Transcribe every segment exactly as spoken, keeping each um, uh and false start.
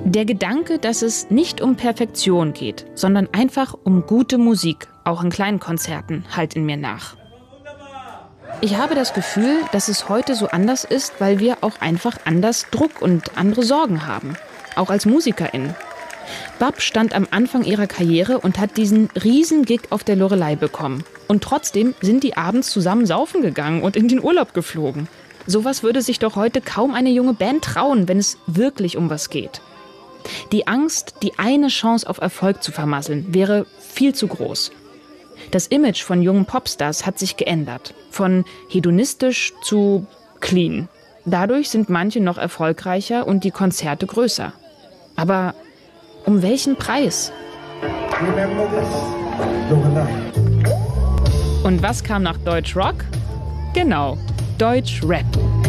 Der Gedanke, dass es nicht um Perfektion geht, sondern einfach um gute Musik, auch in kleinen Konzerten, hallt in mir nach. Ich habe das Gefühl, dass es heute so anders ist, weil wir auch einfach anders Druck und andere Sorgen haben, auch als MusikerInnen. Bab stand am Anfang ihrer Karriere und hat diesen riesen Gig auf der Loreley bekommen. Und trotzdem sind die abends zusammen saufen gegangen und in den Urlaub geflogen. Sowas würde sich doch heute kaum eine junge Band trauen, wenn es wirklich um was geht. Die Angst, die eine Chance auf Erfolg zu vermasseln, wäre viel zu groß. Das Image von jungen Popstars hat sich geändert. Von hedonistisch zu clean. Dadurch sind manche noch erfolgreicher und die Konzerte größer. Aber um welchen Preis? Und was kam nach Deutschrock? Genau, Deutschrap.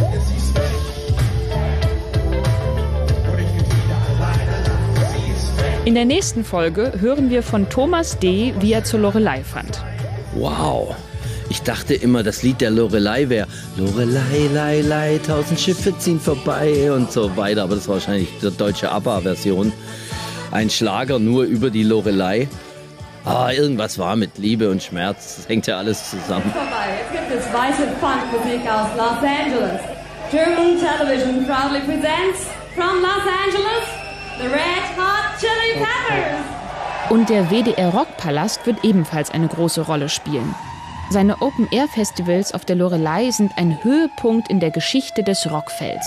In der nächsten Folge hören wir von Thomas D., wie er zur Loreley fand. Wow, ich dachte immer, das Lied der Loreley wäre Loreley, Lei, Lei, tausend Schiffe ziehen vorbei und so weiter. Aber das war wahrscheinlich die deutsche ABBA-Version. Ein Schlager nur über die Loreley. Ah, irgendwas war mit Liebe und Schmerz. Das hängt ja alles zusammen. Vorbei. Jetzt gibt es weiße Funkmusik aus Los Angeles. German Television proudly presents from Los Angeles the Red Hot Chili Peppers. Und der W D R Rockpalast wird ebenfalls eine große Rolle spielen. Seine Open-Air-Festivals auf der Loreley sind ein Höhepunkt in der Geschichte des Rockfelds.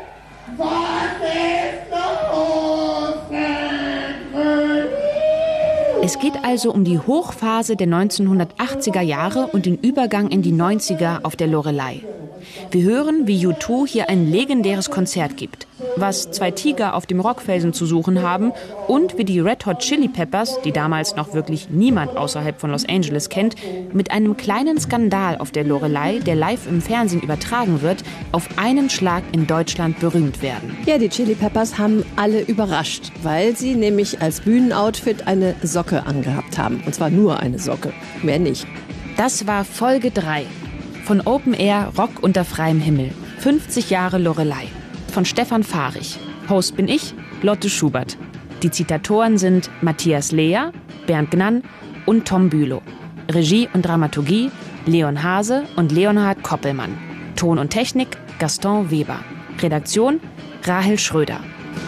Es geht also um die Hochphase der neunzehnhundertachtziger Jahre und den Übergang in die neunziger auf der Loreley. Wir hören, wie U zwei hier ein legendäres Konzert gibt, was zwei Tiger auf dem Rockfelsen zu suchen haben und wie die Red Hot Chili Peppers, die damals noch wirklich niemand außerhalb von Los Angeles kennt, mit einem kleinen Skandal auf der Loreley, der live im Fernsehen übertragen wird, auf einen Schlag in Deutschland berühmt werden. Ja, die Chili Peppers haben alle überrascht, weil sie nämlich als Bühnenoutfit eine Socke angehabt haben. Und zwar nur eine Socke, mehr nicht. Das war Folge drei. Von Open Air Rock unter freiem Himmel. fünfzig Jahre Loreley. Von Stefan Fahrig. Host bin ich, Lotte Schubert. Die Zitatoren sind Matthias Lehr, Bernd Gnann und Tom Bülow. Regie und Dramaturgie Leon Hase und Leonhard Koppelmann. Ton und Technik Gaston Weber. Redaktion Rahel Schröder.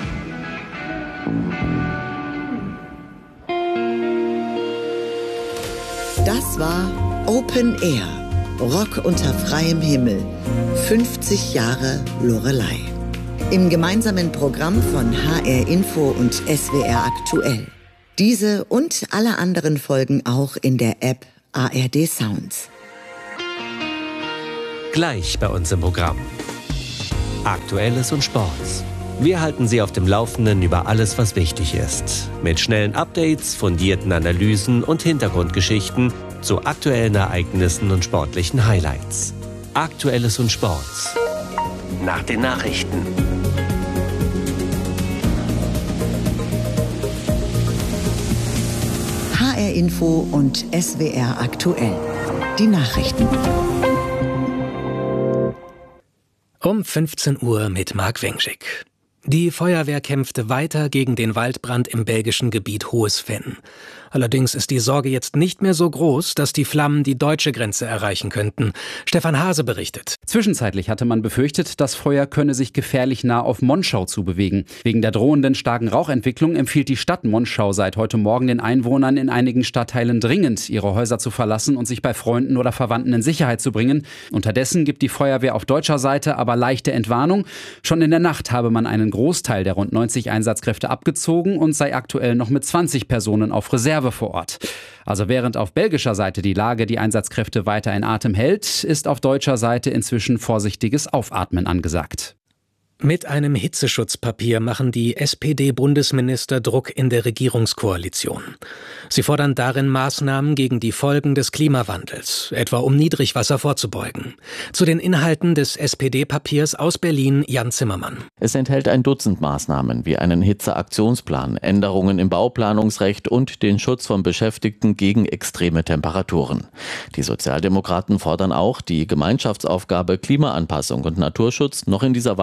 Das war Open Air. Rock unter freiem Himmel. fünfzig Jahre Loreley. Im gemeinsamen Programm von H R Info und S W R Aktuell. Diese und alle anderen Folgen auch in der App A R D Sounds. Gleich bei uns im Programm. Aktuelles und Sports. Wir halten Sie auf dem Laufenden über alles, was wichtig ist. Mit schnellen Updates, fundierten Analysen und Hintergrundgeschichten zu aktuellen Ereignissen und sportlichen Highlights. Aktuelles und Sports. Nach den Nachrichten. H R Info und S W R Aktuell. Die Nachrichten. Um fünfzehn Uhr mit Marc Wengschick. Die Feuerwehr kämpfte weiter gegen den Waldbrand im belgischen Gebiet Hohes-Venn. Allerdings ist die Sorge jetzt nicht mehr so groß, dass die Flammen die deutsche Grenze erreichen könnten. Stefan Hase berichtet. Zwischenzeitlich hatte man befürchtet, das Feuer könne sich gefährlich nah auf Monschau zubewegen. Wegen der drohenden starken Rauchentwicklung empfiehlt die Stadt Monschau seit heute Morgen den Einwohnern in einigen Stadtteilen dringend, ihre Häuser zu verlassen und sich bei Freunden oder Verwandten in Sicherheit zu bringen. Unterdessen gibt die Feuerwehr auf deutscher Seite aber leichte Entwarnung. Schon in der Nacht habe man einen Großteil der rund neunzig Einsatzkräfte abgezogen und sei aktuell noch mit zwanzig Personen auf Reserve vor Ort. Also während auf belgischer Seite die Lage die Einsatzkräfte weiter in Atem hält, ist auf deutscher Seite inzwischen vorsichtiges Aufatmen angesagt. Mit einem Hitzeschutzpapier machen die S P D-Bundesminister Druck in der Regierungskoalition. Sie fordern darin Maßnahmen gegen die Folgen des Klimawandels, etwa um Niedrigwasser vorzubeugen. Zu den Inhalten des S P D-Papiers aus Berlin Jan Zimmermann. Es enthält ein Dutzend Maßnahmen wie einen Hitzeaktionsplan, Änderungen im Bauplanungsrecht und den Schutz von Beschäftigten gegen extreme Temperaturen. Die Sozialdemokraten fordern auch, die Gemeinschaftsaufgabe Klimaanpassung und Naturschutz noch in dieser Wahlperiode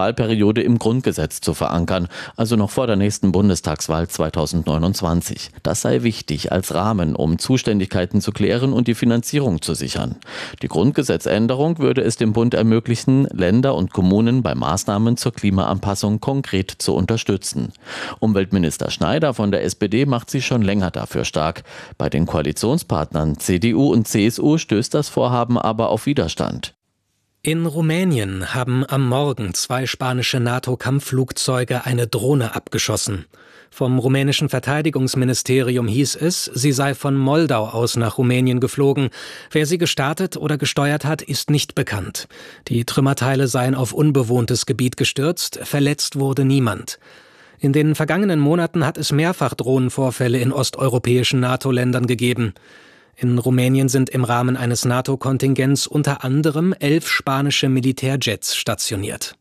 Planungsperiode im Grundgesetz zu verankern, also noch vor der nächsten Bundestagswahl zweitausendneunundzwanzig. Das sei wichtig als Rahmen, um Zuständigkeiten zu klären und die Finanzierung zu sichern. Die Grundgesetzänderung würde es dem Bund ermöglichen, Länder und Kommunen bei Maßnahmen zur Klimaanpassung konkret zu unterstützen. Umweltminister Schneider von der S P D macht sich schon länger dafür stark. Bei den Koalitionspartnern C D U und C S U stößt das Vorhaben aber auf Widerstand. In Rumänien haben am Morgen zwei spanische NATO-Kampfflugzeuge eine Drohne abgeschossen. Vom rumänischen Verteidigungsministerium hieß es, sie sei von Moldau aus nach Rumänien geflogen. Wer sie gestartet oder gesteuert hat, ist nicht bekannt. Die Trümmerteile seien auf unbewohntes Gebiet gestürzt, verletzt wurde niemand. In den vergangenen Monaten hat es mehrfach Drohnenvorfälle in osteuropäischen NATO-Ländern gegeben. In Rumänien sind im Rahmen eines NATO-Kontingents unter anderem elf spanische Militärjets stationiert.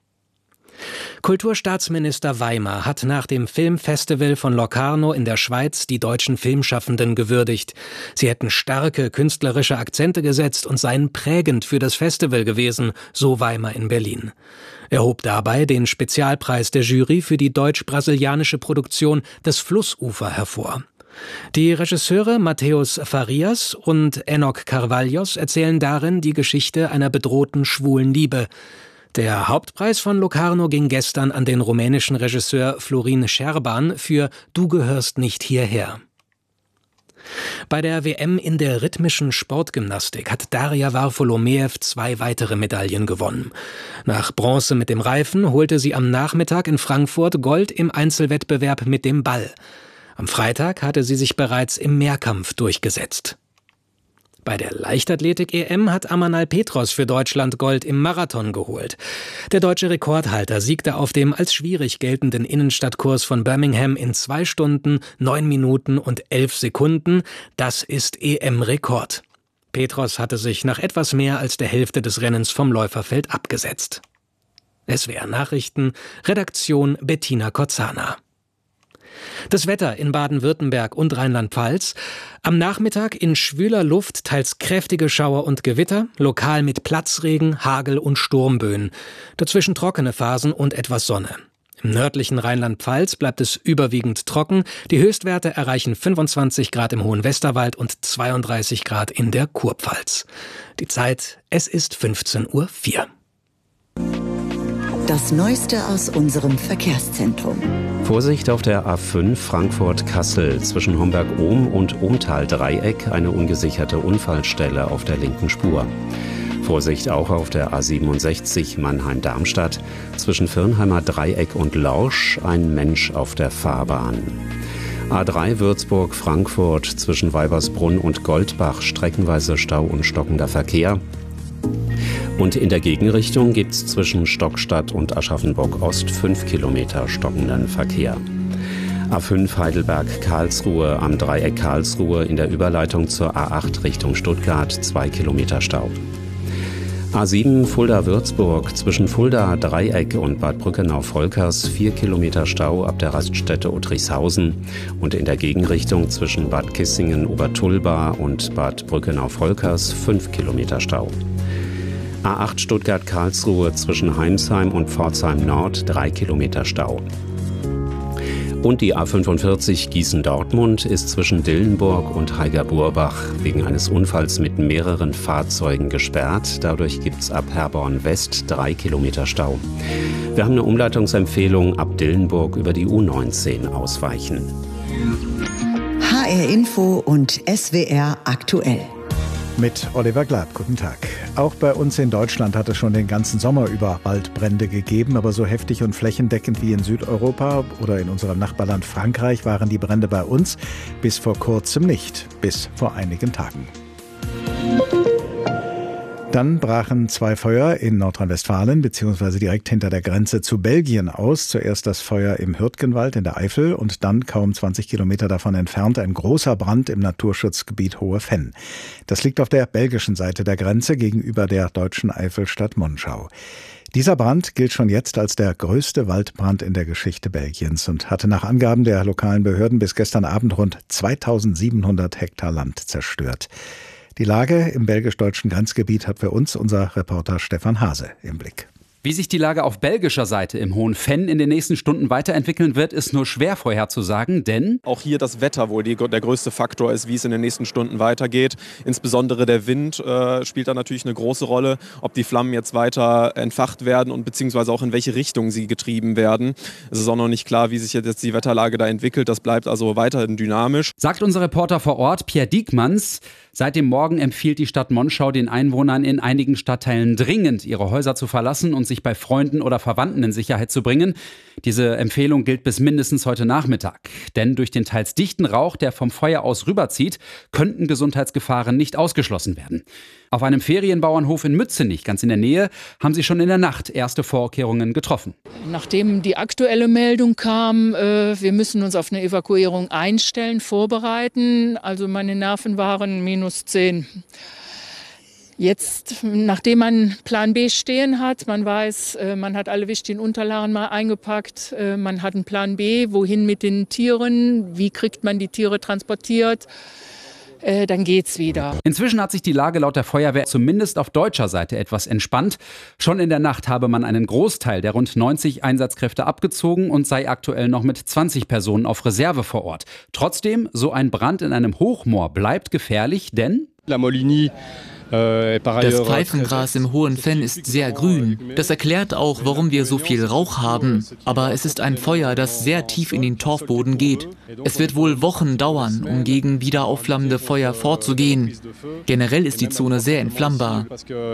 Kulturstaatsminister Weimer hat nach dem Filmfestival von Locarno in der Schweiz die deutschen Filmschaffenden gewürdigt. Sie hätten starke künstlerische Akzente gesetzt und seien prägend für das Festival gewesen, so Weimer in Berlin. Er hob dabei den Spezialpreis der Jury für die deutsch-brasilianische Produktion Das Flussufer hervor. Die Regisseure Mateus Farias und Enoch Carvalhos erzählen darin die Geschichte einer bedrohten schwulen Liebe. Der Hauptpreis von Locarno ging gestern an den rumänischen Regisseur Florin Scherban für Du gehörst nicht hierher. Bei der W M in der rhythmischen Sportgymnastik hat Daria Varfolomeev zwei weitere Medaillen gewonnen. Nach Bronze mit dem Reifen holte sie am Nachmittag in Frankfurt Gold im Einzelwettbewerb mit dem Ball. Am Freitag hatte sie sich bereits im Mehrkampf durchgesetzt. Bei der Leichtathletik-E M hat Amanal Petros für Deutschland Gold im Marathon geholt. Der deutsche Rekordhalter siegte auf dem als schwierig geltenden Innenstadtkurs von Birmingham in zwei Stunden, neun Minuten und elf Sekunden. Das ist E M-Rekord. Petros hatte sich nach etwas mehr als der Hälfte des Rennens vom Läuferfeld abgesetzt. S W R Nachrichten, Redaktion Bettina Kozana. Das Wetter in Baden-Württemberg und Rheinland-Pfalz. Am Nachmittag in schwüler Luft teils kräftige Schauer und Gewitter, lokal mit Platzregen, Hagel und Sturmböen. Dazwischen trockene Phasen und etwas Sonne. Im nördlichen Rheinland-Pfalz bleibt es überwiegend trocken. Die Höchstwerte erreichen fünfundzwanzig Grad im Hohen Westerwald und zweiunddreißig Grad in der Kurpfalz. Die Zeit, es ist fünfzehn Uhr vier. Das Neueste aus unserem Verkehrszentrum. Vorsicht auf der A fünf Frankfurt-Kassel zwischen Homberg-Ohm und Ohmtal-Dreieck, eine ungesicherte Unfallstelle auf der linken Spur. Vorsicht auch auf der A siebenundsechzig Mannheim-Darmstadt zwischen Firnheimer Dreieck und Lorsch, ein Mensch auf der Fahrbahn. A drei Würzburg-Frankfurt zwischen Weibersbrunn und Goldbach, streckenweise Stau und stockender Verkehr. Und in der Gegenrichtung gibt es zwischen Stockstadt und Aschaffenburg-Ost fünf Kilometer stockenden Verkehr. A fünf Heidelberg-Karlsruhe am Dreieck Karlsruhe in der Überleitung zur A acht Richtung Stuttgart zwei Kilometer Stau. A sieben Fulda-Würzburg zwischen Fulda Dreieck und Bad Brückenau-Volkers vier Kilometer Stau ab der Raststätte Uttrichshausen und in der Gegenrichtung zwischen Bad Kissingen-Obertulba und Bad Brückenau-Volkers fünf Kilometer Stau. A acht Stuttgart-Karlsruhe zwischen Heimsheim und Pforzheim Nord drei Kilometer Stau. Und die A fünfundvierzig Gießen-Dortmund ist zwischen Dillenburg und Heiger-Burbach wegen eines Unfalls mit mehreren Fahrzeugen gesperrt. Dadurch gibt es ab Herborn West drei Kilometer Stau. Wir haben eine Umleitungsempfehlung, ab Dillenburg über die U neunzehn ausweichen. H R Info und S W R aktuell. Mit Oliver Glab, guten Tag. Auch bei uns in Deutschland hat es schon den ganzen Sommer über Waldbrände gegeben, aber so heftig und flächendeckend wie in Südeuropa oder in unserem Nachbarland Frankreich waren die Brände bei uns bis vor kurzem nicht, bis vor einigen Tagen. Dann brachen zwei Feuer in Nordrhein-Westfalen bzw. direkt hinter der Grenze zu Belgien aus. Zuerst das Feuer im Hürtgenwald in der Eifel und dann kaum zwanzig Kilometer davon entfernt ein großer Brand im Naturschutzgebiet Hohe Venn. Das liegt auf der belgischen Seite der Grenze gegenüber der deutschen Eifelstadt Monschau. Dieser Brand gilt schon jetzt als der größte Waldbrand in der Geschichte Belgiens und hatte nach Angaben der lokalen Behörden bis gestern Abend rund zweitausendsiebenhundert Hektar Land zerstört. Die Lage im belgisch-deutschen Grenzgebiet hat für uns unser Reporter Stefan Hase im Blick. Wie sich die Lage auf belgischer Seite im Hohen Venn in den nächsten Stunden weiterentwickeln wird, ist nur schwer vorherzusagen, denn auch hier das Wetter wohl die, der größte Faktor ist, wie es in den nächsten Stunden weitergeht. Insbesondere der Wind äh, spielt da natürlich eine große Rolle, ob die Flammen jetzt weiter entfacht werden und beziehungsweise auch in welche Richtung sie getrieben werden. Es ist auch noch nicht klar, wie sich jetzt die Wetterlage da entwickelt. Das bleibt also weiterhin dynamisch. Sagt unser Reporter vor Ort, Pierre Diekmanns. Seit dem Morgen empfiehlt die Stadt Monschau den Einwohnern in einigen Stadtteilen dringend, ihre Häuser zu verlassen und sich bei Freunden oder Verwandten in Sicherheit zu bringen. Diese Empfehlung gilt bis mindestens heute Nachmittag. Denn durch den teils dichten Rauch, der vom Feuer aus rüberzieht, könnten Gesundheitsgefahren nicht ausgeschlossen werden. Auf einem Ferienbauernhof in Mützenich, ganz in der Nähe, haben sie schon in der Nacht erste Vorkehrungen getroffen. Nachdem die aktuelle Meldung kam, äh, wir müssen uns auf eine Evakuierung einstellen, vorbereiten. Also meine Nerven waren minus zehn. Jetzt, nachdem man Plan B stehen hat, man weiß, man hat alle wichtigen Unterlagen mal eingepackt, man hat einen Plan B, wohin mit den Tieren, wie kriegt man die Tiere transportiert, dann geht's wieder. Inzwischen hat sich die Lage laut der Feuerwehr zumindest auf deutscher Seite etwas entspannt. Schon in der Nacht habe man einen Großteil der rund neunzig Einsatzkräfte abgezogen und sei aktuell noch mit zwanzig Personen auf Reserve vor Ort. Trotzdem, so ein Brand in einem Hochmoor bleibt gefährlich, denn La Molinie Das Pfeifengras im Hohen Venn ist sehr grün. Das erklärt auch, warum wir so viel Rauch haben. Aber es ist ein Feuer, das sehr tief in den Torfboden geht. Es wird wohl Wochen dauern, um gegen wieder aufflammende Feuer vorzugehen. Generell ist die Zone sehr entflammbar.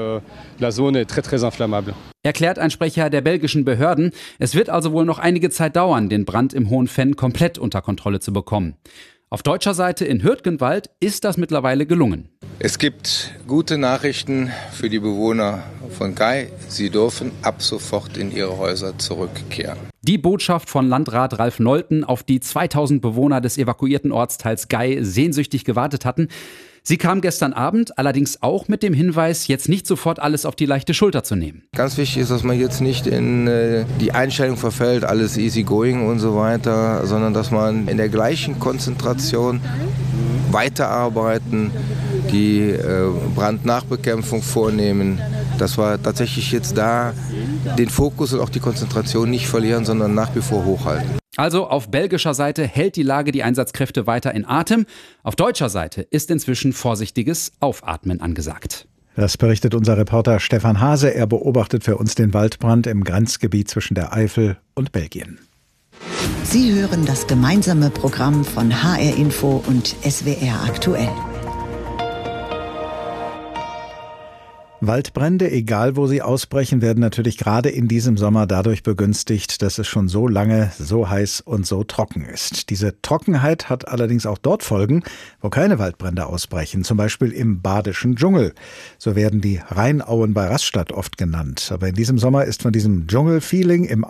Erklärt ein Sprecher der belgischen Behörden. Es wird also wohl noch einige Zeit dauern, den Brand im Hohen Venn komplett unter Kontrolle zu bekommen. Auf deutscher Seite in Hürtgenwald ist das mittlerweile gelungen. Es gibt gute Nachrichten für die Bewohner von Gay. Sie dürfen ab sofort in ihre Häuser zurückkehren. Die Botschaft von Landrat Ralf Nolten, auf die zweitausend Bewohner des evakuierten Ortsteils Gay sehnsüchtig gewartet hatten. Sie kam gestern Abend, allerdings auch mit dem Hinweis, jetzt nicht sofort alles auf die leichte Schulter zu nehmen. Ganz wichtig ist, dass man jetzt nicht in äh, die Einstellung verfällt, alles easy going und so weiter, sondern dass man in der gleichen Konzentration weiterarbeiten, die äh, Brandnachbekämpfung vornehmen, dass wir tatsächlich jetzt da den Fokus und auch die Konzentration nicht verlieren, sondern nach wie vor hochhalten. Also auf belgischer Seite hält die Lage die Einsatzkräfte weiter in Atem. Auf deutscher Seite ist inzwischen vorsichtiges Aufatmen angesagt. Das berichtet unser Reporter Stefan Hase. Er beobachtet für uns den Waldbrand im Grenzgebiet zwischen der Eifel und Belgien. Sie hören das gemeinsame Programm von H R Info und S W R aktuell. Waldbrände, egal wo sie ausbrechen, werden natürlich gerade in diesem Sommer dadurch begünstigt, dass es schon so lange so heiß und so trocken ist. Diese Trockenheit hat allerdings auch dort Folgen, wo keine Waldbrände ausbrechen, zum Beispiel im badischen Dschungel. So werden die Rheinauen bei Rastatt oft genannt. Aber in diesem Sommer ist von diesem Dschungelfeeling im